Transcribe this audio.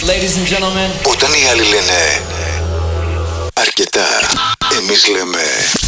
Ladies and gentlemen. Όταν οι άλλοι λένε αρκετά, εμείς λέμε